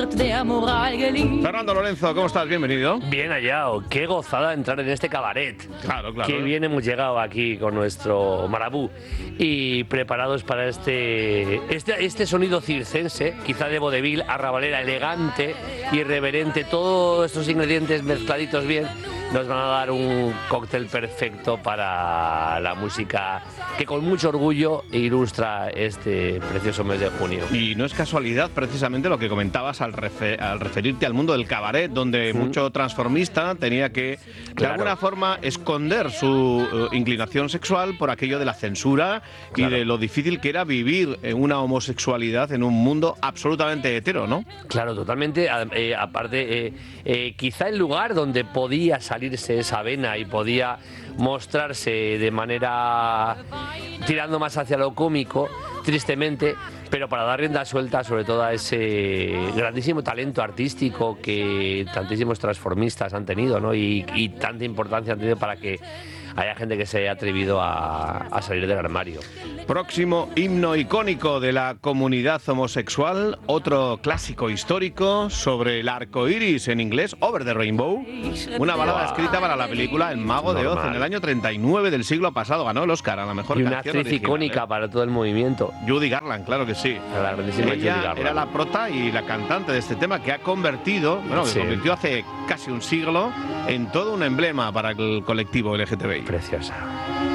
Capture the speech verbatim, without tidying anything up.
Fernando Lorenzo, ¿cómo estás? Bienvenido. Bien hallado, qué gozada entrar en este cabaret. Claro, claro. Qué bien hemos llegado aquí con nuestro marabú y preparados para este, este, este sonido circense, quizá de vodevil, arrabalera, elegante, irreverente, todos estos ingredientes mezcladitos bien nos van a dar un cóctel perfecto para la música que con mucho orgullo ilustra este precioso mes de junio. Y no es casualidad precisamente lo que comentabas al, refer al referirte al mundo del cabaret, donde mm. mucho transformista tenía que, de claro. alguna forma, esconder su uh, inclinación sexual por aquello de la censura claro. y de lo difícil que era vivir en una homosexualidad en un mundo absolutamente hetero, ¿no? Claro, totalmente. Eh, aparte, eh, eh, quizá el lugar donde podía salirse esa vena y podía mostrarse de manera tirando más hacia lo cómico, tristemente, pero para dar rienda suelta sobre todo a ese grandísimo talento artístico que tantísimos transformistas han tenido, ¿no? y, y tanta importancia han tenido para que haya gente que se haya atrevido a, a salir del armario. Próximo himno icónico de la comunidad homosexual, otro clásico histórico sobre el arco iris, en inglés, Over the Rainbow, una balada wow. escrita para la película El Mago Normal. de Oz en el año treinta y nueve del siglo pasado, ganó el Oscar a la mejor y una canción actriz original, icónica ¿eh? para todo el movimiento. Judy Garland, claro que sí. La grandísima Ella Judy Garland. Era la prota y la cantante de este tema que ha convertido, bueno, que sí. convirtió hace casi un siglo en todo un emblema para el colectivo L G T B I. Preciosa.